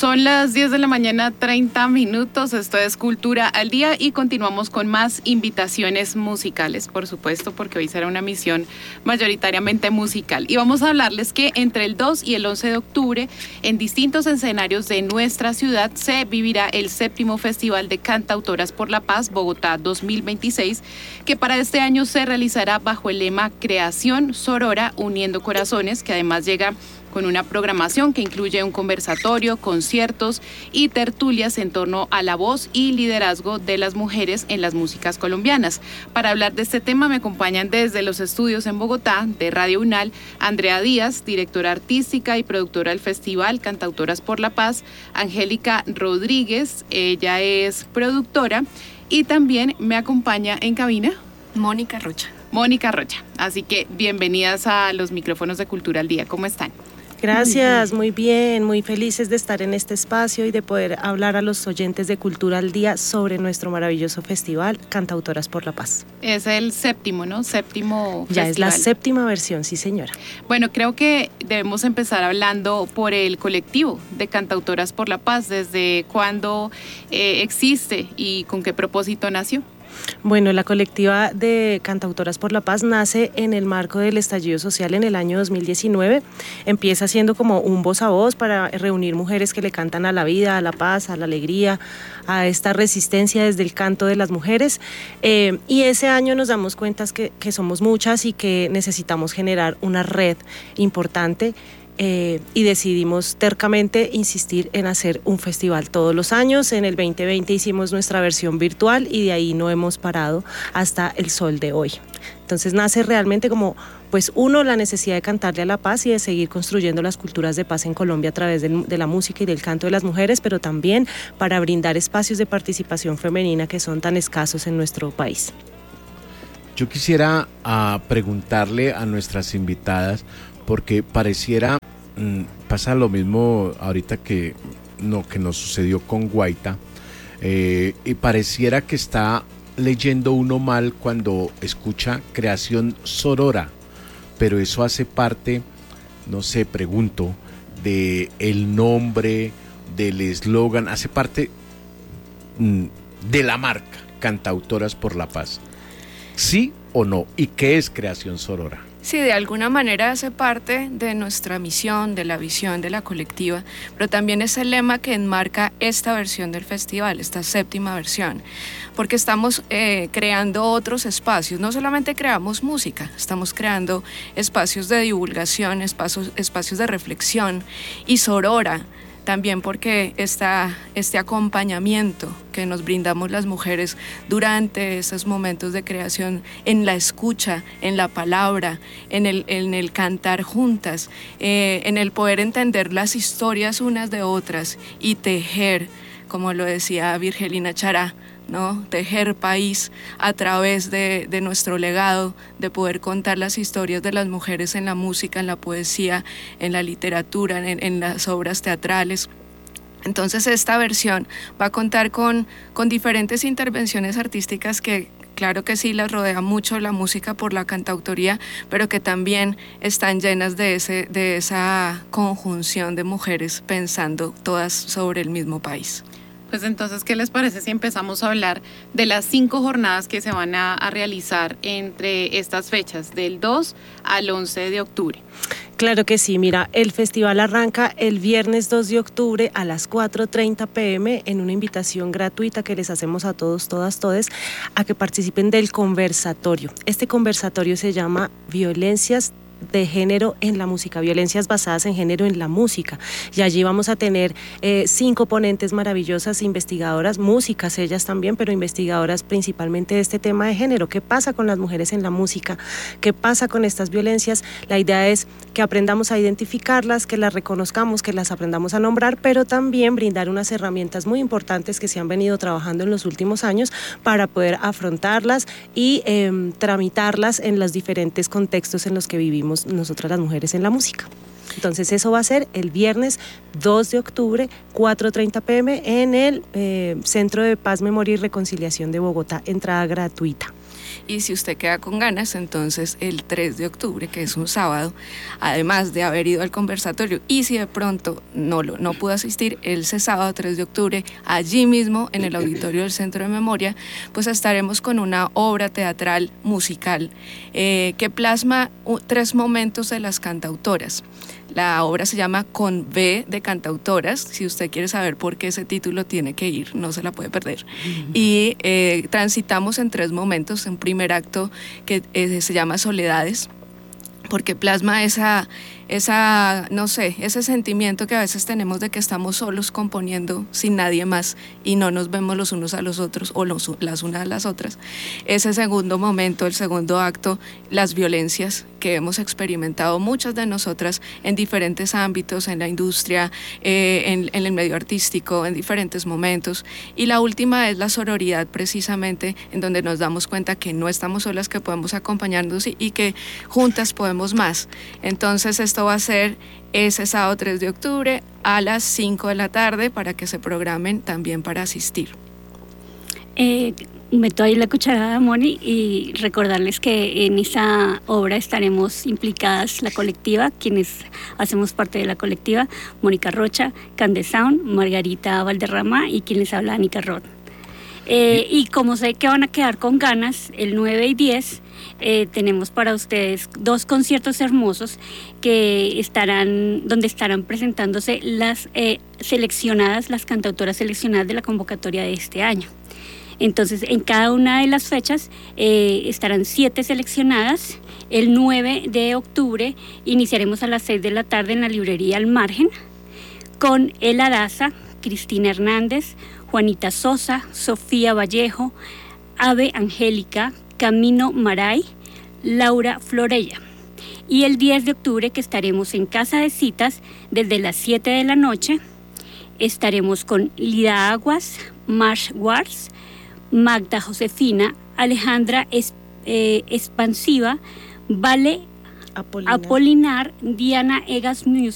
Son las 10 de la mañana, 30 minutos. Esto es Cultura al Día y continuamos con más invitaciones musicales, por supuesto, porque hoy será una emisión mayoritariamente musical. Y vamos a hablarles que entre el 2 y el 11 de octubre, en distintos escenarios de nuestra ciudad, se vivirá el 7º Festival de Cantautoras por la Paz, Bogotá 2026, que para este año se realizará bajo el lema Creación Sorora, Uniendo Corazones, que además llega con una programación que incluye un conversatorio, conciertos y tertulias en torno a la voz y liderazgo de las mujeres en las músicas colombianas. Para hablar de este tema me acompañan desde los estudios en Bogotá de Radio UNAL, Andrea Díaz, directora artística y productora del Festival Cantautoras por la Paz, Angélica Rodríguez, ella es productora, y también me acompaña en cabina Mónica Rocha. Así que bienvenidas a los micrófonos de Cultura al Día. ¿Cómo están? Gracias, muy bien, muy felices de estar en este espacio y de poder hablar a los oyentes de Cultura al Día sobre nuestro maravilloso festival Cantautoras por la Paz. Es el 7º, ¿no? 7º Ya festival. es la 7ª versión, sí señora. Bueno, creo que debemos empezar hablando por el colectivo de Cantautoras por la Paz. ¿Desde cuándo existe y con qué propósito nació? Bueno, la colectiva de Cantautoras por la Paz nace en el marco del estallido social en el año 2019. Empieza siendo como un voz a voz para reunir mujeres que le cantan a la vida, a la paz, a la alegría, a esta resistencia desde el canto de las mujeres. Y ese año nos damos cuenta que somos muchas y que necesitamos generar una red importante. Y decidimos tercamente insistir en hacer un festival todos los años. En el 2020 hicimos nuestra versión virtual y de ahí no hemos parado hasta el sol de hoy. Entonces nace realmente como, pues uno, la necesidad de cantarle a la paz y de seguir construyendo las culturas de paz en Colombia a través de la música y del canto de las mujeres, pero también para brindar espacios de participación femenina que son tan escasos en nuestro país. Yo quisiera preguntarle a nuestras invitadas, porque pareciera, pasa lo mismo ahorita que nos sucedió con Guaita, y pareciera que está leyendo uno mal cuando escucha Creación Sorora, pero eso hace parte, no sé, pregunto, de el nombre, del eslogan, hace parte de la marca Cantautoras por la Paz. ¿Sí o no? ¿Y qué es Creación Sorora? Sí, de alguna manera hace parte de nuestra misión, de la visión de la colectiva, pero también es el lema que enmarca esta versión del festival, esta 7ª versión, porque estamos creando otros espacios. No solamente creamos música, estamos creando espacios de divulgación, espacios de reflexión y sorora, también porque este acompañamiento que nos brindamos las mujeres durante esos momentos de creación, en la escucha, en la palabra, en el cantar juntas, en el poder entender las historias unas de otras y tejer, como lo decía Virgelina Chará, ¿no? Tejer país a través de nuestro legado, de poder contar las historias de las mujeres en la música, en la poesía, en la literatura, en las obras teatrales. Entonces esta versión va a contar con diferentes intervenciones artísticas que, claro que sí, las rodea mucho la música por la cantautoría, pero que también están llenas de esa conjunción de mujeres pensando todas sobre el mismo país. Pues entonces, ¿qué les parece si empezamos a hablar de las 5 jornadas que se van a realizar entre estas fechas, del 2 al 11 de octubre? Claro que sí, mira, el festival arranca el viernes 2 de octubre a las 4:30 p.m. en una invitación gratuita que les hacemos a todos, todas, todes, a que participen del conversatorio. Este conversatorio se llama Violencias de género en la música, violencias basadas en género en la música, y allí vamos a tener 5 ponentes maravillosas, investigadoras, músicas ellas también, pero investigadoras principalmente de este tema de género. ¿Qué pasa con las mujeres en la música? ¿Qué pasa con estas violencias? La idea es que aprendamos a identificarlas, que las reconozcamos, que las aprendamos a nombrar, pero también brindar unas herramientas muy importantes que se han venido trabajando en los últimos años para poder afrontarlas y tramitarlas en los diferentes contextos en los que vivimos nosotras las mujeres en la música. Entonces eso va a ser el viernes 2 de octubre, 4:30 p.m. en el Centro de Paz, Memoria y Reconciliación de Bogotá, entrada gratuita. y si usted queda con ganas, entonces el 3 de octubre, que es un sábado, además de haber ido al conversatorio, y si de pronto no pudo asistir, ese sábado 3 de octubre, allí mismo en el auditorio del Centro de Memoria, pues estaremos con una obra teatral musical que plasma 3 momentos de las cantautoras. La obra se llama Con V de Cantautoras. Si usted quiere saber por qué ese título, tiene que ir, no se la puede perder. Y transitamos en 3 momentos. Un primer acto que se llama Soledades, porque plasma ese sentimiento que a veces tenemos de que estamos solos componiendo sin nadie más y no nos vemos los unos a los otros o las unas a las otras. Ese segundo momento, el segundo acto, las violencias que hemos experimentado muchas de nosotras en diferentes ámbitos, en la industria, en el medio artístico, en diferentes momentos. Y la última es la sororidad, precisamente, en donde nos damos cuenta que no estamos solas, que podemos acompañarnos y que juntas podemos más. Entonces esto va a ser ese sábado 3 de octubre a las 5 de la tarde para que se programen también para asistir. Meto ahí la cucharada, Moni, y recordarles que en esa obra estaremos implicadas la colectiva, quienes hacemos parte de la colectiva: Mónica Rocha, Candesound, Margarita Valderrama y quien les habla, Anica Roth. Y como sé que van a quedar con ganas, el 9 y 10 tenemos para ustedes 2 conciertos hermosos donde estarán presentándose las cantautoras seleccionadas de la convocatoria de este año. Entonces, en cada una de las fechas estarán 7 seleccionadas. El 9 de octubre iniciaremos a las 6 de la tarde en la librería Al Margen con Ela Daza, Cristina Hernández, Juanita Sosa, Sofía Vallejo, Ave Angélica, Camino Maray, Laura Florella. Y el 10 de octubre, que estaremos en Casa de Citas desde las 7 de la noche, estaremos con Lida Aguas, Marsh Wars, Magda Josefina, Alejandra Expansiva, Vale Apolinar, Diana Egas Music,